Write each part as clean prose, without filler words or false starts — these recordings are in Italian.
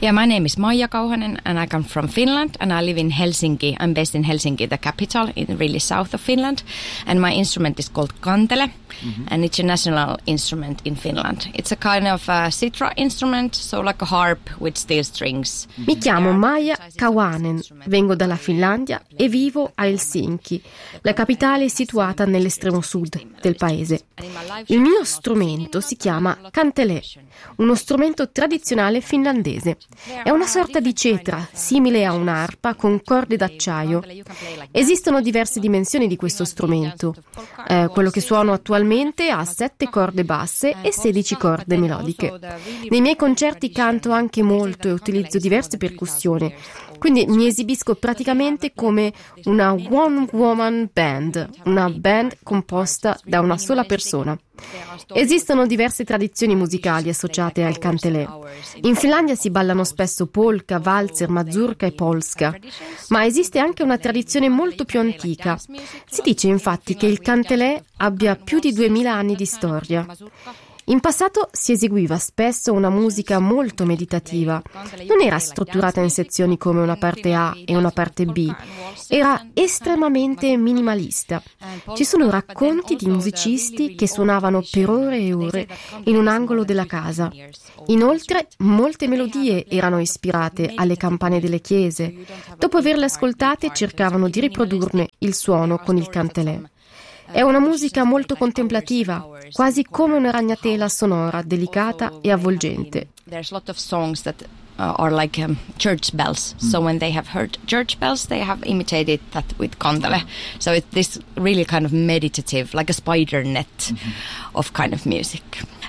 Yeah, my name is Maija Kauhanen and I come from Finland and I live in Helsinki. I'm based in Helsinki, the capital, in really south of Finland. And my instrument is called kantele and it's a national instrument in Finland. It's a kind of a citra instrument, so like a harp with steel strings. Mi chiamo Maija Kauhanen, vengo dalla Finlandia e vivo a Helsinki, la capitale situata nell'estremo sud del paese. Il mio strumento si chiama kantele, uno strumento tradizionale finlandese. È una sorta di cetra, simile a un'arpa con corde d'acciaio. Esistono diverse dimensioni di questo strumento. Quello che suono attualmente ha 7 corde basse e 16 corde melodiche. Nei miei concerti canto anche molto e utilizzo diverse percussioni. Quindi mi esibisco praticamente come una one-woman band, una band composta da una sola persona. Esistono diverse tradizioni musicali associate al kantele. In Finlandia si ballano spesso polka, valzer, mazurka e polska, ma esiste anche una tradizione molto più antica. Si dice infatti che il kantele abbia più di 2000 anni di storia. In passato si eseguiva spesso una musica molto meditativa. Non era strutturata in sezioni come una parte A e una parte B. Era estremamente minimalista. Ci sono racconti di musicisti che suonavano per ore e ore in un angolo della casa. Inoltre, molte melodie erano ispirate alle campane delle chiese. Dopo averle ascoltate, cercavano di riprodurne il suono con il kantele. È una musica molto contemplativa, quasi come una ragnatela sonora, delicata e avvolgente. There's a lot of songs that are like church bells. So when they have heard church bells, they have imitated that with kantele. So it's this really kind of meditative, like a spider net of kind of music.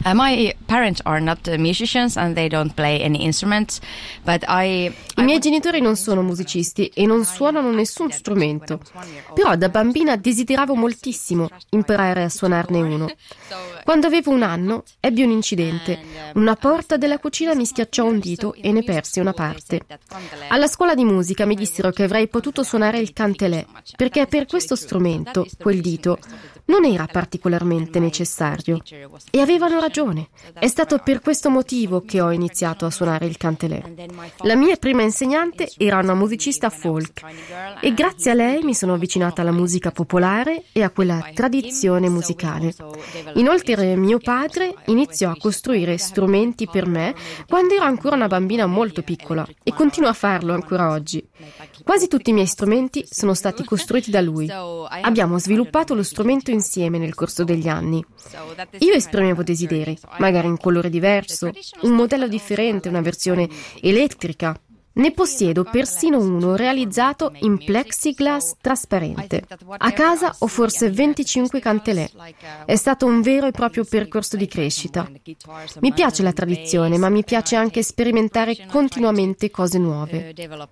My parents are not musicians and they don't play any instruments, but I miei genitori non sono musicisti e non suonano nessun strumento. Però da bambina desideravo moltissimo imparare a suonarne uno. Quando avevo 1 anno ebbi un incidente. Una porta della cucina mi schiacciò un dito e ne persi una parte. Alla scuola di musica mi dissero che avrei potuto suonare il kantele, perché per questo strumento, quel dito, non era particolarmente necessario. E avevano ragione. È stato per questo motivo che ho iniziato a suonare il kantele. La mia prima insegnante era una musicista folk e grazie a lei mi sono avvicinata alla musica popolare e a quella tradizione musicale. Inoltre mio padre iniziò a costruire strumenti per me quando ero ancora una bambina molto piccola e continua a farlo ancora oggi. Quasi tutti i miei strumenti sono stati costruiti da lui. Abbiamo sviluppato lo strumento insieme nel corso degli anni. Io esprimevo desideri, magari in colore diverso, un modello differente, una versione elettrica. Ne possiedo persino uno realizzato in plexiglass trasparente. A casa ho forse 25 kantele. È stato un vero e proprio percorso di crescita. Mi piace la tradizione, ma mi piace anche sperimentare continuamente cose nuove.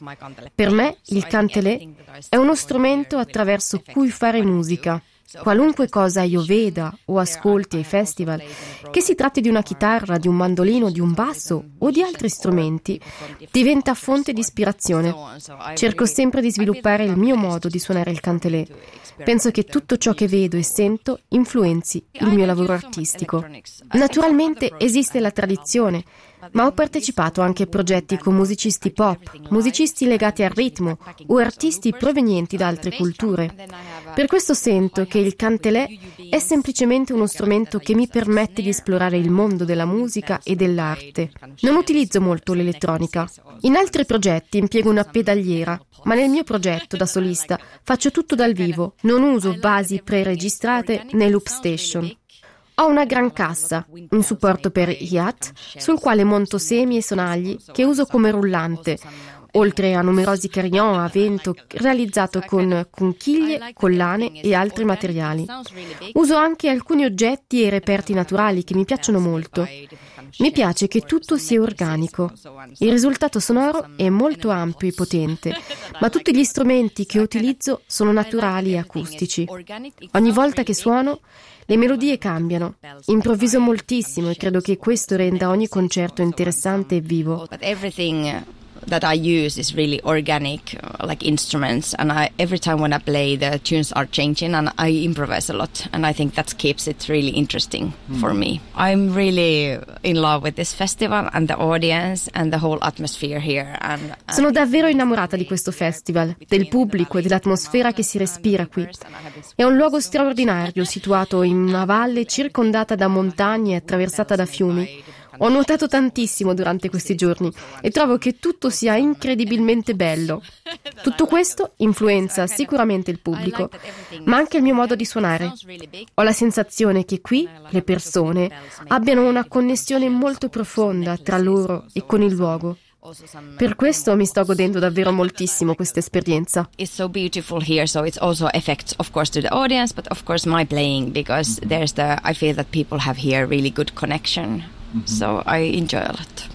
Per me il kantele è uno strumento attraverso cui fare musica. Qualunque cosa io veda o ascolti ai festival, che si tratti di una chitarra, di un mandolino, di un basso o di altri strumenti, diventa fonte di ispirazione. Cerco sempre di sviluppare il mio modo di suonare il kantele. Penso che tutto ciò che vedo e sento influenzi il mio lavoro artistico. Naturalmente esiste la tradizione, ma ho partecipato anche a progetti con musicisti pop, musicisti legati al ritmo o artisti provenienti da altre culture. Per questo sento che il kantele è semplicemente uno strumento che mi permette di esplorare il mondo della musica e dell'arte. Non utilizzo molto l'elettronica. In altri progetti impiego una pedaliera, ma nel mio progetto da solista faccio tutto dal vivo, non uso basi pre-registrate né loop station. Ho una gran cassa, un supporto per hi-hat, sul quale monto semi e sonagli che uso come rullante, oltre a numerosi carillon a vento realizzato con conchiglie, collane e altri materiali. Uso anche alcuni oggetti e reperti naturali che mi piacciono molto. Mi piace che tutto sia organico. Il risultato sonoro è molto ampio e potente, ma tutti gli strumenti che utilizzo sono naturali e acustici. Ogni volta che suono, le melodie cambiano. Improvviso moltissimo e credo che questo renda ogni concerto interessante e vivo. that I use is really organic, like instruments, and every time when I play, the tunes are changing, and I improvise a lot, and I think that keeps it really interesting for me. I'm really in love with this festival and the audience and the whole atmosphere here. Sono davvero innamorata di questo festival, del pubblico e dell'atmosfera che si respira qui. È un luogo straordinario, situato in una valle circondata da montagne e attraversata da fiumi. Ho nuotato tantissimo durante questi giorni e trovo che tutto sia incredibilmente bello. Tutto questo influenza sicuramente il pubblico, ma anche il mio modo di suonare. Ho la sensazione che qui le persone abbiano una connessione molto profonda tra loro e con il luogo. Per questo mi sto godendo davvero moltissimo questa esperienza. It's so beautiful here, so it also affects, of course, to the audience, but of course my playing, because I feel that people have here really good connection. So I enjoy a lot.